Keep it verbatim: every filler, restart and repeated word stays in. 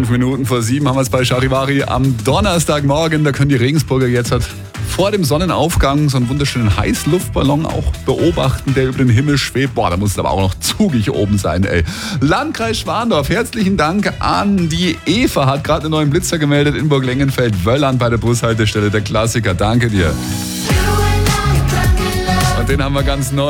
Fünf Minuten vor sieben haben wir es bei Charivari am Donnerstagmorgen. Da können die Regensburger jetzt halt vor dem Sonnenaufgang so einen wunderschönen Heißluftballon auch beobachten, der über den Himmel schwebt. Boah, da muss es aber auch noch zugig oben sein, ey. Landkreis Schwandorf, herzlichen Dank an die Eva, hat gerade einen neuen Blitzer gemeldet in Burg-Lengenfeld-Wöllern bei der Bushaltestelle. Der Klassiker, danke dir. Und den haben wir ganz neu.